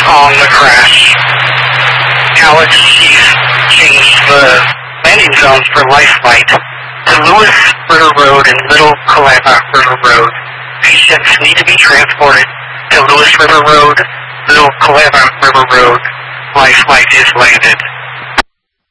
on the crash. Alex Chief changed the landing zones for Life Flight to Lewis River Road and Little Kalama River Road. Patients need to be transported to Lewis River Road, Little Kalama River Road. Life Flight is landed.